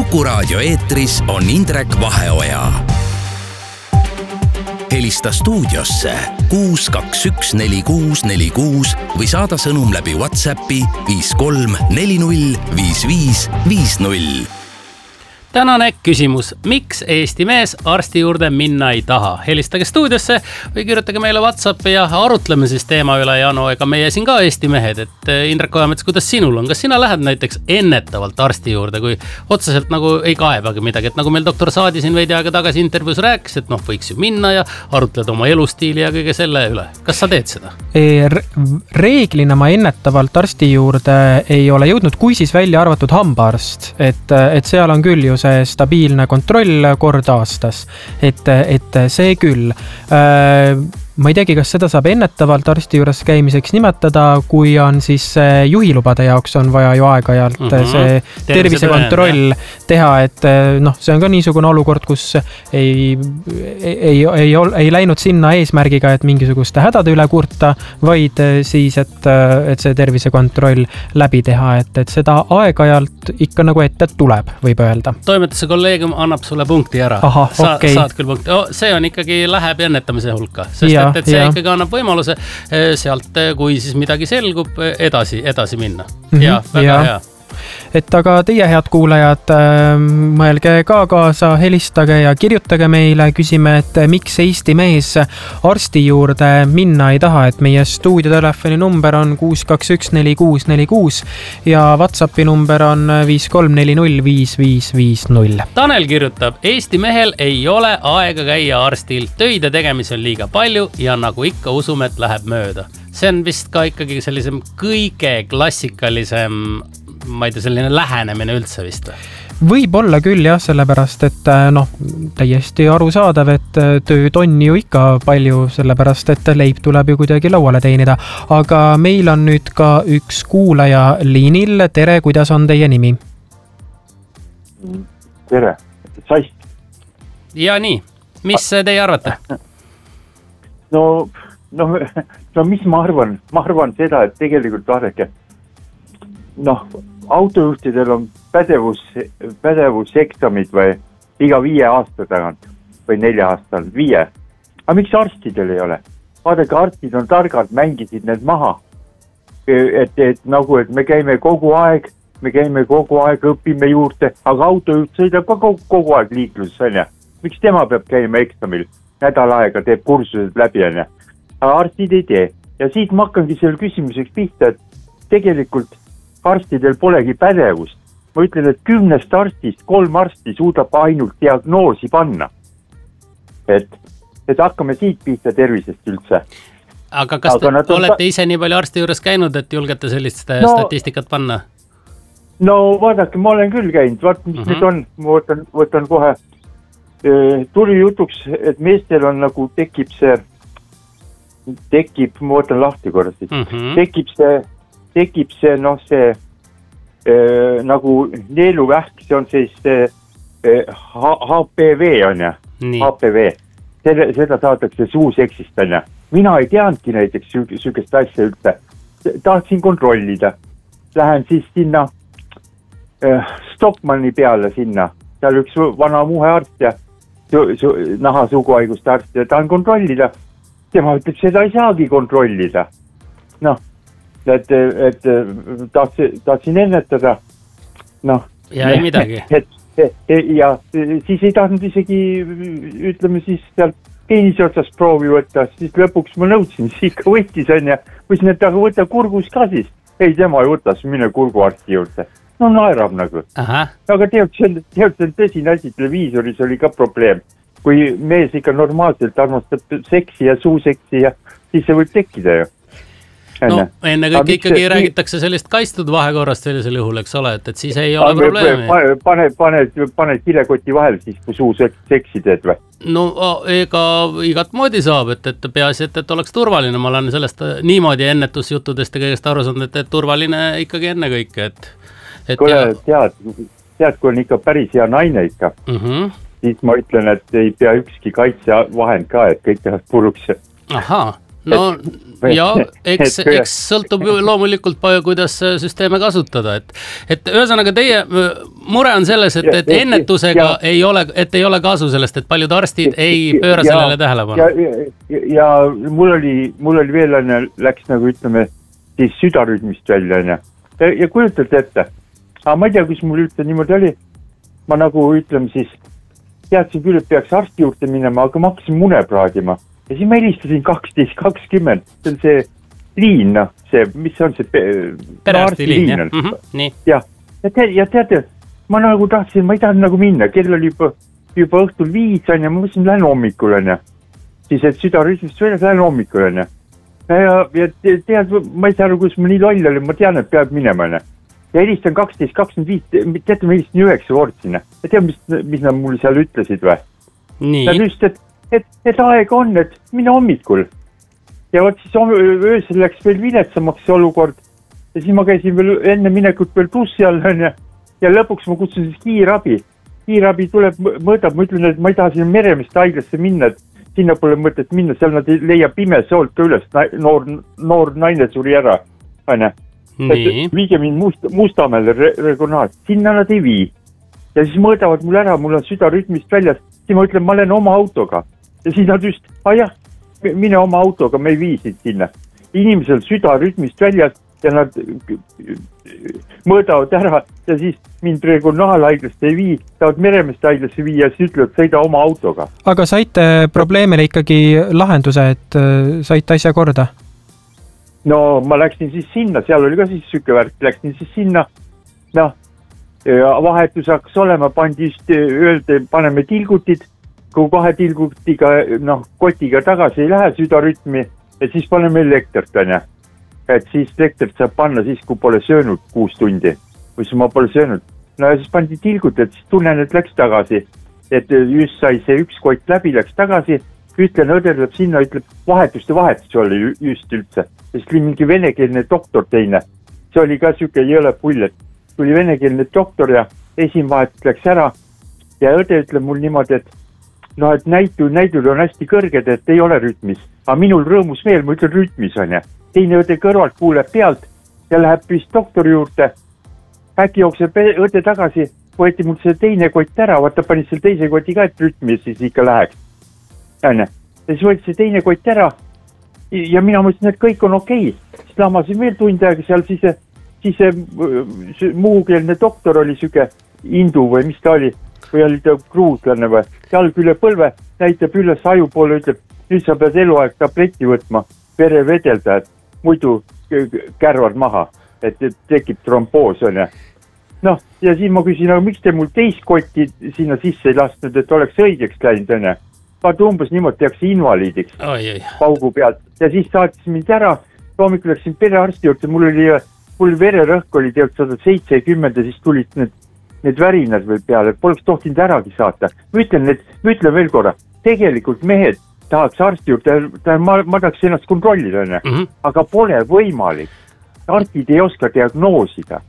Kuku Raadio eetris on Indrek Vaheoja. Helista stuudiosse 6214646 või saada sõnum läbi WhatsAppi 53405550. Tänane küsimus. Miks Eesti mees arsti juurde minna ei taha? Helistage stuudiosse või kirjutage meile WhatsAppi ja arutleme siis teema üle. Jano, ega meie siin ka Eesti mehed, et Indrek Ojamets, kuidas sinul on? Kas sina lähed näiteks ennetavalt arsti juurde, kui otseselt nagu ei kaebagi midagi? Et nagu meil doktor Saadi siin veidi aega tagasi intervjuus rääkis, et võiks ju minna ja arutleda oma elustiili ja kõige selle üle. Kas sa teed seda? Reeglina ma ennetavalt arsti juurde ei ole jõudnud, kui siis välja arvatud hambaarst, et seal on küll ju see stabiilne kontroll kord aastas, et see küll. Ma ei teagi, kas seda saab ennetavalt arsti juures käimiseks nimetada, kui on siis juhilubade jaoks on vaja ju aeg-ajalt see tervisekontroll teha, et see on ka niisugune olukord, kus ei läinud sinna eesmärgiga, et mingisuguste hädade üle kurta, vaid siis, et see tervisekontroll läbi teha, et seda aeg-ajalt ikka nagu ette tuleb, võib öelda. Toimetuse kolleegium annab sulle punkti ära. Saad küll punkti. See on ikkagi läheb ennetamise hulka, sest et see ikkagi annab võimaluse sealt, kui siis midagi selgub, edasi minna. Ja, väga hea. Et aga teie head kuulajad, mõelge ka kaasa, helistage ja kirjutage meile, küsime, et miks Eesti mees arsti juurde minna ei taha, et meie stuudiotelefoni number on 6214646 ja WhatsAppi number on 53405550. Tanel kirjutab, Eesti mehel ei ole aega käia arstil, töide tegemisi on liiga palju ja nagu ikka usume, et läheb mööda. See on vist ka ikkagi sellisem kõige klassikalisem, ma ei tea, selline lähenemine üldse vist. Võib olla küll jah, sellepärast, et täiesti arusaadav, et tööd on ju ikka palju, sellepärast, et leib tuleb ju kuidagi lauale teenida. Aga meil on nüüd ka üks kuulaja liinil. Tere, kuidas on teie nimi? Tere, Saist. Ja nii, mis teie arvate? No mis ma arvan? Ma arvan seda, et tegelikult vaadake, autojuhtidel on pädevuseksamid või iga 5 aasta tagant või 4 aastal 5. Aga miks arstidel ei ole? Vaadake, arstid on targalt, mängisid need maha. Et me käime kogu aeg, õpime juurde, aga autojuht sõidab ka kogu aeg liikluses, on ja? Miks tema peab käima eksamil? Nädal aega teeb kursused läbi, on ja? Aga arstid ei tee. Ja siit ma hakkangi selle küsimuseks pihta, et tegelikult arstidel polegi pädevust. Ma ütlen, et 10 arstist 3 arsti suudab ainult diagnoosi panna. Et hakkame siit pihta tervisest üldse. Aga kas te olete ise nii palju arsti juures käinud, et julgete sellist statistikat panna? No vaadake, ma olen küll käinud. Vaat, mis nüüd on, ma võtan kohe. Tuli jutuks, et meestel on nagu ma võtan lahti korras. Tekib see, nagu neeluvähk, see on siis HPV on ja, HPV. Seda saadakse suuseksist on ja. Mina ei teadnudki näiteks sükest asja üldse. Tahtsin kontrollida. Lähen siis sinna Stockmanni peale sinna. Seal üks vana muhearst ja nahasuguhaiguste arst ja tahan kontrollida. Tema ütleb, seda ei saagi kontrollida. Et tahtsin ennetada. Ja ei midagi. Ja siis ei tahtnud isegi, ütleme siis sealt peenise otsast proovi võtta, siis lõpuks ma nõudsin, siis ikka võttis on ja võisin, et aga võtta kurgus ka siis. Ei, tema ei võtas, mine kurguarsti juurde. Naerab nagu. Aga tead, see on tõsine asi, televiisoris oli ka probleem. Kui mees ikka normaalselt armastab seksi ja suuseksi ja siis see võib tekkida ju. Enne kõik ikkagi räägitakse sellist kaistud vahekorrast sellisel juhul, eks ole, et siis ei ole probleemi. Pane kilekoti vahel siis, kui suu seksi teed või? Ega igat moodi saab, et peaasi, et oleks turvaline. Ma olen sellest niimoodi ennetusjuttudest ja kõigest aru saanud, et turvaline ikkagi enne kõike. Kui tead, kui on ikka päris hea naine ikka, siis ma ütlen, et ei pea ükski kaitsevahend ka, et kõik tehas puruks. no ja eks sõltub loomulikult palju, kuidas süsteeme kasutada, et ühesõnaga teie mure on selles, et ennetusega ei ole kasu sellest, et paljud arstid ei pööra sellele tähelepanu. Ja mul oli veel läks nagu ütleme siis südarütmist välja ja kujutate ette, aga ma ei tea, kus mul üldse niimoodi oli, ma nagu ütleme siis teadsin küll, et peaks arsti juurde minema, aga ma hakkasin mune praadima. Ja siis ma helistasin 12.20, see on see liin, see, mis on see perearsti liin, nii. Ja teate, ma nagu tahtsin, ma ei tahtnud nagu minna, kell oli juba õhtul 5 ja ma mõtlesin, lähen hommikul siis, et südarütmist väljas lähen hommikul ja tead, ma ei saa aru, kus ma nii loll oli, ma tean, et peab minema ja helistan 12.25, teate, ma helistan 9 kord sinna ja tead, mis nad mulle seal ütlesid või? Nii. Ta just, et aeg on, et mine hommikul. Ja võt siis öösel läks veel viletsamaks see olukord. Ja siis ma käisin veel enne minekut veel bussi all ja lõpuks ma kutsun siis kiirabi. Kiirabi tuleb, mõõdab, ma ütlen, et ma ei taha sinna Meremeste haiglasse minna, et sinna pole mõtet minna, seal nad ei leia pimesoolt ka üles, noor naine suri ära. Viige mind Mustamäele regionaal, sinna nad ei vii. Ja siis mõõdavad mul ära, mul on südarütmist väljas, siis ma ütlen, ma olen oma autoga. Ja siis nad just, jah, mine oma autoga, me ei viisid sinna. Inimesel südarütmist väljas ja nad mõõdavad ära ja siis mind regionaalhaiglasse ei vii, saavad Meremeste haiglasse vii ja siis ütlevad, sõida oma autoga. Aga saite probleemile ikkagi lahenduse, et saite asja korda? No ma läksin siis sinna, seal oli ka siis süke värk, läksin siis sinna, vahetus hakkas olema, pandi just öelda, paneme tilgutid, kui 2 tilgutiga, kotiga tagasi ei lähe südarütmi, et siis paneme elektrit, et siis elektrit saab panna siis, kui pole söönud 6 tundi, või siis ma pole söönud. No ja siis pandi tilgut, et siis tunnen, et läks tagasi, et just sai see 1 kott läbi, läks tagasi, ütlen, õder läheb sinna, ütleb, vahetus oli just üldse. Ja siis tuli mingi venekeelne doktor teine, see oli ka süke jõle pull, et tuli venekeelne doktor ja esimvahetus läks ära ja õde ütleb mul niimoodi, et et näidud on hästi kõrged, et ei ole rütmis. Aga minul rõõmus meel, ma ütlen rütmis on Teine õde kõrvalt kuuleb pealt ja läheb vist doktori juurde. Äkki jookseb õde tagasi, võeti mul see teine kott ära, vaata pani selle teise koti ka, et rütmis siis ikka läheks. Ja siis võeti see teine kott ära ja mina mõtlesin, et kõik on okei. Siis lamasin veel tund aega seal, siis see muukeelne doktor oli süke indu või mis ta oli. Või oli ta kruuslane või, jalg üle põlve, näitab üles aju poole, ütleb, nüüd sa pead eluaeg tableti võtma, vere vedelda, et muidu kärvad maha, et tekib tromboos on ja siis ma küsin, aga miks te mul teist kotti sinna sisse ei lastnud, et oleks õigeks läinud Vaata umbes niimoodi tehakse invaliidiks paugu pealt ja siis saatis mind ära, hommikul läksin perearsti juurde, mul vererõhk oli tegelikult 170 ja siis tulid need värinad veel peale, et poleks tohtinud äragi saata. Ma ütlen veel korra, tegelikult mehed tahaks arsti juurde, ma tahaks ennast kontrollida, aga pole võimalik. Arstid ei oska diagnoosida.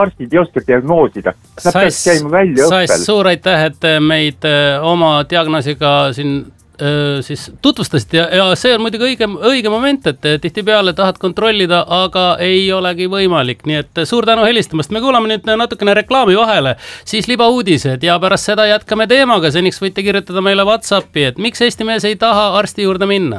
Nad peaks käima välja õppel. Suur aitäh, et meid oma diagnoosiga siin siis tutvustasid ja see on muidugi õige moment, et tihtipeale tahad kontrollida, aga ei olegi võimalik, nii et suur tänu helistamast, me kuulame nüüd natukene reklaami vahele, siis libauudised ja pärast seda jätkame teemaga, seniks võite kirjutada meile WhatsAppi, et miks Eesti mees ei taha arsti juurde minna.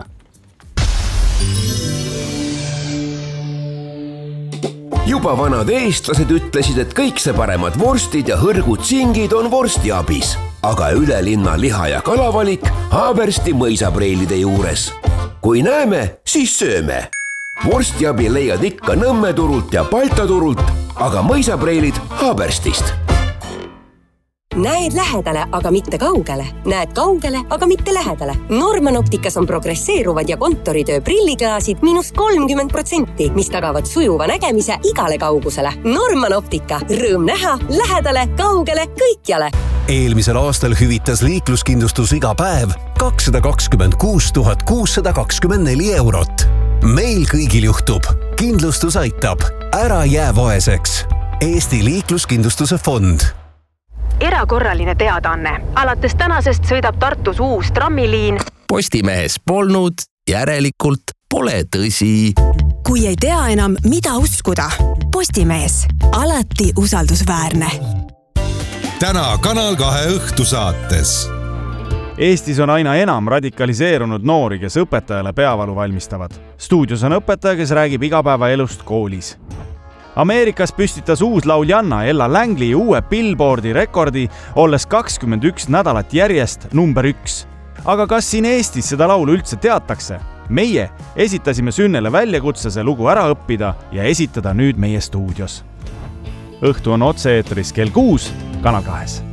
Juba vanad eestlased ütlesid, et kõik see paremad vorstid ja hõrgud singid on vorstiabis, aga üle linna liha- ja kalavalik Haabersti mõisapreilide juures. Kui näeme, siis sööme. Vorstiabi leiad ikka Nõmme turult ja Balta turult, aga mõisapreilid Haaberstist. Näed lähedale, aga mitte kaugele. Näed kaugele, aga mitte lähedale. Norman Opticas on progresseeruvad ja kontoritöö prilliklaasid -30%, mis tagavad sujuva nägemise igale kaugusele. Norman Optica. Rõõm näha, lähedale, kaugele, kõikjale. Eelmisel aastal hüvitas liikluskindlustus iga päev 226 624 eurot. Meil kõigil juhtub. Kindlustus aitab. Ära jää vaeseks. Eesti liikluskindlustuse fond. Erakorraline teadaanne. Alates tänasest sõidab Tartus uus trammiliin. Postimehes polnud, järelikult pole tõsi. Kui ei tea enam, mida uskuda, Postimees, alati usaldusväärne. Täna Kanal 2 õhtusaates. Eestis on aina enam radikaliseerunud noori, kes õpetajale peavalu valmistavad. Stuudios on õpetaja, kes räägib igapäevaelust koolis. Ameerikas püstitas uus lauljanna Ella Langley uue Billboardi rekordi, olles 21 nädalat järjest number 1. Aga kas siin Eestis seda laulu üldse teatakse? Meie esitasime Sünnele väljakutse see lugu ära õppida ja esitada nüüd meie stuudios. Õhtu on otse-eetris kell 6 Kanal 2.